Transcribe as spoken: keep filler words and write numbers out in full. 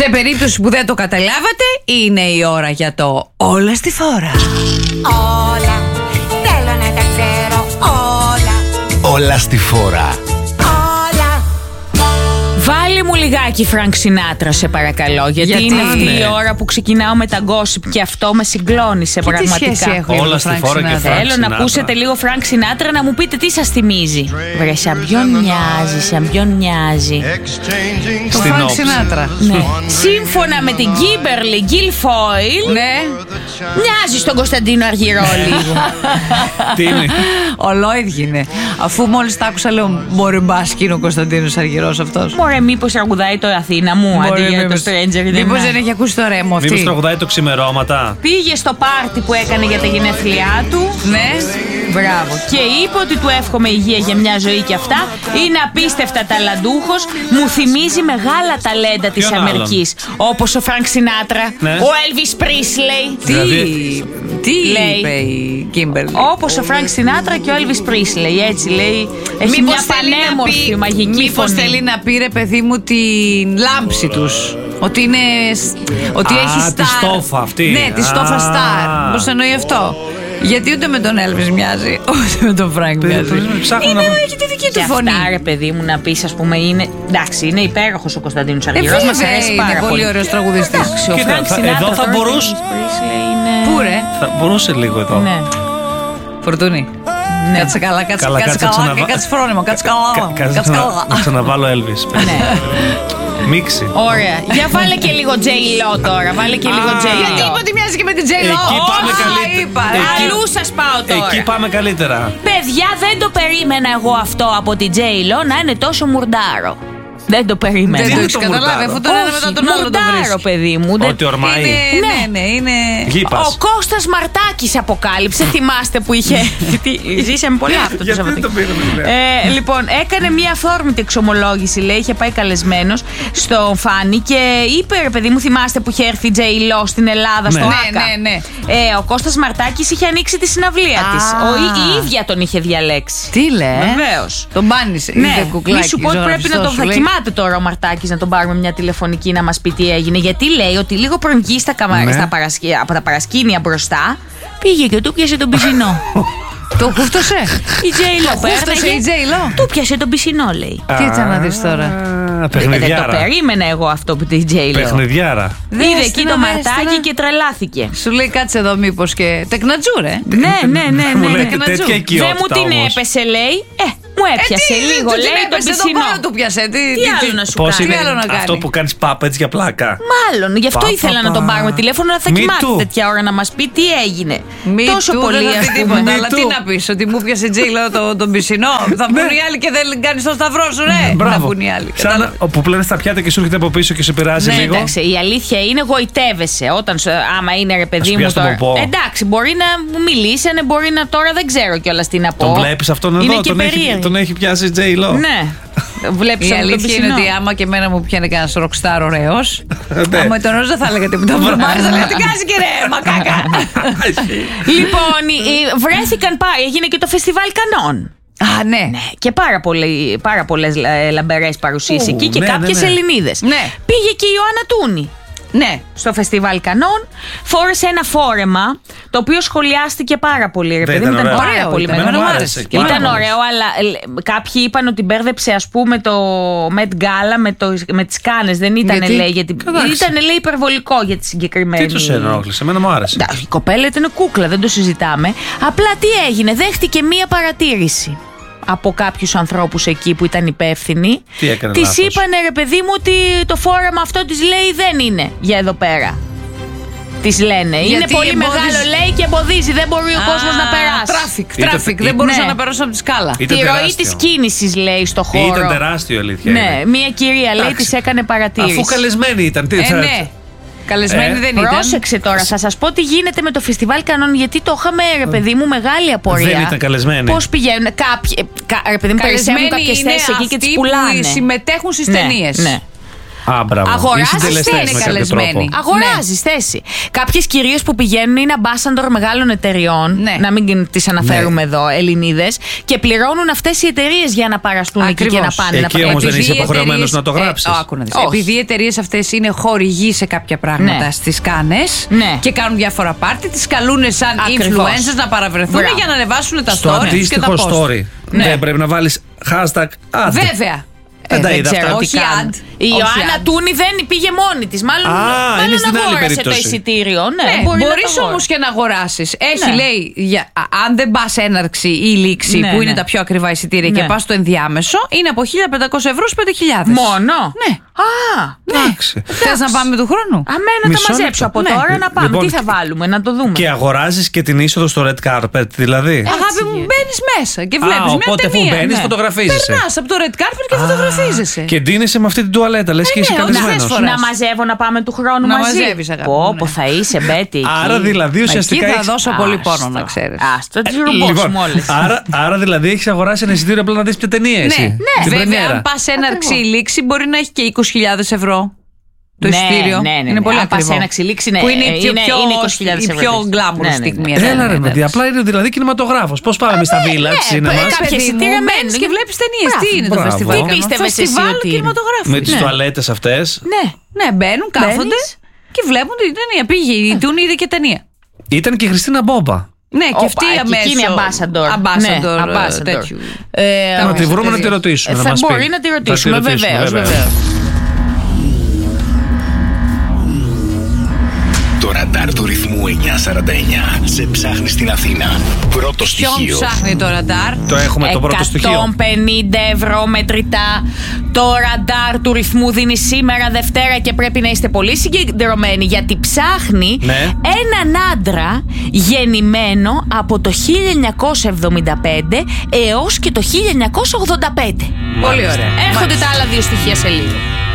Σε περίπτωση που δεν το καταλάβατε, είναι η ώρα για το όλα στη φόρα. Όλα, θέλω να τα ξέρω όλα. Όλα στη φόρα. Βάλε μου λιγάκι Φρανκ Σινάτρα, σε παρακαλώ. Γιατί, Γιατί είναι αυτή ναι. η ώρα που ξεκινάω με τα gossip και αυτό με συγκλώνησε Και πραγματικά. τι σχέση έχω Όλα στη φόρα και Φρανκ Θέλω να Σινάτρα. ακούσετε λίγο Φρανκ Σινάτρα, να μου πείτε τι σας θυμίζει. Βρε, σαν ποιον μοιάζει, σαν ποιον μοιάζει. Το Στην Φρανκ όψη. Σινάτρα. Ναι. Σύμφωνα με την Κίμπερλι Γκίλφόιλ, Ναι. μοιάζει στον Κωνσταντίνο Αργυρό λίγο. Τι είναι? Ολόιδη είναι. Αφού μόλις τα άκουσα, λέω μπορεί μπας και είναι ο Κωνσταντίνος Αργυρός αυτός. Μωρέ, μήπως τραγουδάει το Αθήνα μου αντί για το Stranger in the Μήπως Night. δεν έχει ακούσει το ρέμο Μήπως αυτή. τραγουδάει το ξημερώματα. Πήγε στο πάρτι που έκανε για τα γενέθλιά του. Ναι. Μπράβο. Και είπε ότι του εύχομαι υγεία για μια ζωή και αυτά. Είναι απίστευτα ταλαντούχος. Μου θυμίζει μεγάλα ταλέντα της Ποιον άλλον? Αμερικής. Όπως ο Φρανκ Σινάτρα, Ναι. ο Έλβις Πρίσλεϊ. Τι, Δηλαδή- τι Λέει. είπε η Κίμπερλι. Όπως ο Φρανκ Σινάτρα και ο Έλβις Πρίσλεϊ. Έτσι λέει. Έχει Μήπως μια θέλει να πανέμορφη πει- μαγική μήπως φωνή. θέλει να πει, ρε παιδί μου, την λάμψη τους. Ότι είναι. Ότι Α, έχει τη star. στόφα αυτή. Ναι, τη στόφα Α. star. Πώς εννοεί αυτό. Γιατί ούτε με τον Έλβις μοιάζει, ούτε με τον Φρανκ μοιάζει. Ψάχνω Είναι, να βρω. έχει τη δική του Και φωνή. αυτά, ρε παιδί μου, να πεις, ας πούμε, είναι. Εντάξει, είναι υπέροχος ο Κωνσταντίνος Ε, Αργυρός. Μας βέβαια, αρέσει είναι πάρα πολύ πολύ. ωραίος τραγουδιστής. Εντάξει, ο Κοίτα, Φρανκ θα- Σινάτρα εδώ θα τώρα και ο μπορούσε- Έλβις Πρίσλεϊ είναι. Πού ρε, Θα μπορούσε λίγο εδώ. Ναι. Φορτούνη. Ναι. Κάτσε καλά, κάτσε Καλά, κάτσε κάτσε καλά ξαναβα- και κάτσε φρόνιμο, κάτσε καλά. Κα- κάτσε Κάτσε να- καλά. Να ξαναβάλω Elvis. Ναι. Μίξη. Ωραία. Για βάλε και λίγο J-Lo τώρα. Βάλε και λίγο Α. J-Lo. Γιατί είπα ότι μοιάζει και με την J-Lo. Εκεί πάμε Α, καλύτερα. είπα. Εκεί- Αλλού σας πάω τώρα. Εκεί πάμε καλύτερα. Παιδιά, δεν το περίμενα εγώ αυτό από την J-Lo να είναι τόσο μουρντάρο. Δεν το περίμενα. Δεν Τι το είναι έχεις το καταλάβει, μουρντάρο? αφού τον ένα μετά τον άλλο το μουρντάρο, βρίσκει. παιδί μου. Δεν- Ότι ορμάει. Είναι, ναι, ναι, είναι. Γήπας. Ο Κώστας Μαρτάκης αποκάλυψε, θυμάστε που είχε. Γιατί ζήσαμε πολύ αυτό το Γιατί δεν Σαββατοκύριακο. το πήραμε, ναι. Ε, λοιπόν, έκανε μια αφόρμητη εξομολόγηση, λέει, είχε πάει καλεσμένος στο Φάνη και είπε, ρε παιδί μου, θυμάστε που είχε έρθει η J-Lo στην Ελλάδα, στο Ναι, Άκα. ναι, ναι. Ε, ο Κώστας Μαρτάκης είχε ανοίξει τη συναυλία Α. της. Ο, η, η ίδια τον είχε διαλέξει. Τι λέει. Βεβαίως. Τον μπάνισε. Ναι, Είδε κουκλάκι, μη σου πω ότι πρέπει να ζωγραφιστό τον σου, θα λέει. κοιμάται τώρα ο Μαρτάκης να τον πάρουμε μια τηλεφωνική να μας πει τι έγινε. Γιατί λέει ότι λίγο πριν βγει στα καμα... Ναι. στα παρασκ- από τα παρασκήνια μπροστά, πήγε και του πιάσε τον πισινό. Το χούφτωσε. Η J-Lo Χούφτωσε η πέρναγε. J-Lo. Του πιάσε τον πισινό, λέει. Κοίτα να δεις τώρα. Α, Δεν το Παιχνιδιάρα. περίμενα εγώ αυτό που τη J-Lo. Παιχνιδιάρα. Είδε Δες εκεί την, το δες Μαρτάκι την. και τρελάθηκε. Σου λέει κάτσε εδώ μήπως και. Τεκνατζούρε. Ναι, ναι, ναι, Μου ναι. λέτε να τέτοια τζου. Δεν οικειότητα μου την όμως. έπεσε, λέει. Ε, μου έπιασε λίγο, του την λέει, τον έπεσε, τον πισινό. κόλλο του πιάσε. Τι, Τι τι- άλλο τι- να σου Πώς κάνει. Τι είναι άλλο να κάνει. αυτό που κάνεις παπ έτσι για πλάκα. Μάλλον, γι' αυτό Πα, ήθελα πα, να τον πα. πάρουμε τηλέφωνο, αλλά θα Me κοιμάται too. τέτοια ώρα να μας πει τι έγινε. Μη Τόσο του, πολύ, δεν θα ας πει πούμε. τίποτα. Me Αλλά τι too. να πει, ότι μου πιάσε J-Lo το, τον πισινό. Θα βγουν οι άλλοι και δεν κάνει το σταυρό σου, ρε. Να Μπράβο. βγουν οι άλλοι. Σαν Κατάλαβα. όπου πλένε στα πιάτα και σου έρχεται από πίσω και σε πειράζει Ναι, λίγο. εντάξει, η αλήθεια είναι γοητεύεσαι όταν σου- άμα είναι ρε παιδί σου μου πιάσει τον τώρα. ποπό. Εντάξει, μπορεί να μου μιλήσανε, μπορεί να τώρα δεν ξέρω κιόλας τι να πω. Τον βλέπεις αυτόν Είναι εδώ, και τον έχει, περίεργο. τον έχει πιάσει J-Lo. Ναι. Βλέπεις Η αυτό το αλήθεια είναι πισινό. ότι άμα και εμένα μου πιάνει κανένα ροκστάρ ωραίο. Ναι. Άμα τον Ρόζα θα έλεγα τίποτα. Βρωμάζει, θα λέγα τι κάνει και ρε, μακάκα. Λοιπόν, οι- οι- βρέθηκαν πάρα. Έγινε και το φεστιβάλ Κανών. Α, ναι. Ναι, και πάρα, πολύ, πάρα πολλές ε, λαμπερές παρουσίες Ου, εκεί και ναι, ναι, κάποιες ναι. Ελληνίδες. Ναι. Πήγε και η Ιωάννα Τούνη Ναι. στο φεστιβάλ Κανών. Φόρεσε ένα φόρεμα το οποίο σχολιάστηκε πάρα πολύ. Ρε Δεν παιδί μου, ήταν ήταν ωραίο. πάρα Ωραίο πολύ ήταν, μεγάλο. εμένα μου άρεσε. άρεσε. Ήταν Πάρα πολύ. ωραίο, αλλά ε, κάποιοι είπαν ότι μπέρδεψε, ας πούμε, το Met Gala με, το, με τις κάνες. Δεν ήταν, Γιατί? λέει, γιατί, Εντάξει. ήταν, λέει, υπερβολικό για τη συγκεκριμένη. Τι τους ενόχλησε, εμένα μου άρεσε. Εντάξει, η κοπέλα ήταν κούκλα, δεν το συζητάμε. Απλά τι έγινε, δέχτηκε μία παρατήρηση από κάποιους ανθρώπους εκεί που ήταν υπεύθυνοι. Τι έκανε Της λάθος? είπανε, ρε παιδί μου, ότι το φόρεμα αυτό της λέει δεν είναι για εδώ πέρα. Της λένε. Είναι Γιατί πολύ εμπόδιζε- μεγάλο, λέει, και εμποδίζει. Δεν μπορεί ο κόσμος να περάσει. Τράφικ, Ήταν- τράφικ. ήταν- Δεν μπορούσα Ναι. να περάσω από τη σκάλα. Ήταν Τη ροή τεράστιο. της κίνησης, λέει, στο χώρο. Ήταν τεράστιο, αλήθεια. Ναι, είναι. μία κυρία, λέει, Εντάξει. της έκανε παρατήρηση. Αφού καλεσμένη ήταν. Τι, Ε, θα- ναι. Καλεσμένη Ε, δεν ήταν. Πρόσεξε τώρα, θα σας πω τι γίνεται με το φεστιβάλ Κανών, γιατί το είχαμε, ρε παιδί μου, μεγάλη απορία. Δεν ήταν καλεσμένοι. Πώς πηγαίνουν κάποιοι, κα, ρε παιδί μου, περισσεύουν Καλεσμένοι κάποιες είναι θέσεις εκεί και τις αυτοί πουλάνε. που συμμετέχουν στις Ναι, ταινίες. ναι. Α, μπράβο. Αγοράζεις, Οι συντελεστές είναι με κάποιο καλεσμένοι. τρόπο. Αγοράζει θέση. Κάποιες κυρίες που πηγαίνουν είναι ambassador μεγάλων εταιριών, Ναι. να μην τις αναφέρουμε Ναι. εδώ, Ελληνίδες, και πληρώνουν αυτές οι εταιρείες για να παραστούν εκεί και Ακριβώς. να πάνε Εκεί να όμως δεν Επειδή είσαι οι υποχρεωμένος εταιρείες- να το γράψεις. Ε, άκου να δεις. Όχι. Επειδή οι εταιρείε αυτές είναι χορηγοί σε κάποια πράγματα Ναι. στις κάνες Ναι. και κάνουν διάφορα πάρτι, τις καλούν σαν Ακριβώς. influencers να παραβρεθούν Μπράβο. για να ανεβάσουν τα Στο stories και τα αντίστοιχο post. story. Ναι. Δεν πρέπει να βάλεις hashtag ad. Βέβαια. Δεν τα είδα αυτά. όχι ad. Η όχι Ιωάννα ad. Τούνη δεν πήγε μόνη της. Μάλλον, Α, μάλλον είναι στην άλλη αγόρασε το περίπτωση. εισιτήριο. Ναι, Ναι, μπορεί μπορείς να το όμως και να αγοράσεις. Έχει, Ναι. λέει, για, α, αν δεν πας έναρξη ή λήξη, Ναι, που είναι ναι. τα πιο ακριβά εισιτήρια, Ναι. και πας στο ενδιάμεσο, είναι από χίλια πεντακόσια ευρώ σε πέντε χιλιάδες. Μόνο. Ναι. Α, Εντάξει. Θες να πάμε του χρόνου? αμένα τα Μισό μαζέψω λεπτό. από Ναι. τώρα να πάμε. Λοιπόν, Τι θα βάλουμε, να το δούμε. Και αγοράζεις και την είσοδο στο red carpet, δηλαδή. Αγάπη μου, γίνεται. μπαίνεις μέσα και βλέπεις μια οπότε αφού ταινία. μπαίνεις, Ναι. φωτογραφίζεσαι. Περνάς από το red carpet και φωτογραφίζεσαι. Και ντύνεσαι με αυτή την τουαλέτα, λες και Ε, είσαι ναι, καλεσμένος. όλες φορές. Να μαζεύω να πάμε του χρόνου Να μαζί. μαζεύεις, αγάπη Πω, μου, πω, ναι. θα είσαι Μπέτη εκεί. Άρα δηλαδή ουσιαστικά. Εκεί θα έχεις- δώσω πολύ Άστο. πόνο, να ξέρεις. Άστο, τις ρουμπώσουμε όλες. άρα, άρα δηλαδή έχεις αγοράσει ένα εισιτήριο απλά να δεις ποια ταινία εσύ. Ναι, ναι. Την Βέβαια, πρεμιέρα. αν πας έναρξη ή λήξη, μπορεί να έχει και είκοσι χιλιάδες ευρώ. Το Ναι, εισιτήριο. ναι, ναι, Είναι ναι. πολύ Αν πας ακριβό. έναρξη ή λήξη, ναι, Που είναι η πιο, είναι- πιο, είναι είκοσι χιλιάδες η ευρώ. πιο Ναι, γκλάμουρη ναι, ναι. στιγμή. Έλα ρε ναι, παιδί, ναι. απλά είναι δηλαδή κινηματογράφος. Πώς πάμε εμείς στα βίλα της Ναι, σινεμάς. κάποια Κάποια εισιτήρια εισιτήρια μένεις μένουν. και βλέπεις ταινίες. Μπράβο, Τι είναι το μπράβο. φεστιβάλ? Τι Κάνουν πίστευες εσύ φεστιβάλ ότι είναι? κινηματογράφου. Με τις Ναι. τουαλέτες αυτές. Ναι. Ναι, μπαίνουν, κάθονται Μπαίνεις. και βλέπουν την ταινία. Πήγε, η Τούνη είδε και ταινία. Ήταν και η Χριστίνα Μπόμπα. Ναι, και Όπα, αυτή και αμέσως. εκείνη ambassador. Ambassador, Ναι, ε, ambassador. τέτοιου. Ε, Να τη βρούμε να εταιρείες. τη ρωτήσουμε. Ε, να θα μας μπορεί πει. να τη Θα ρωτήσουμε, βεβαίως, βέβαια. βεβαίως. Το ραντάρ του ρυθμού εννιακόσια σαράντα εννιά σε ψάχνει στην Αθήνα. Πρώτο Ποιον στοιχείο. ψάχνει το ραντάρ? Το έχουμε το πρώτο στοιχείο. εκατόν πενήντα ευρώ μετρητά. Το ραντάρ του ρυθμού δίνει σήμερα Δευτέρα και πρέπει να είστε πολύ συγκεντρωμένοι, γιατί ψάχνει Ναι. έναν άντρα γεννημένο από το χίλια εννιακόσια εβδομήντα πέντε έως και το χίλια εννιακόσια ογδόντα πέντε. Πολύ ωραία. Έρχονται τα άλλα δύο στοιχεία σε λίγο.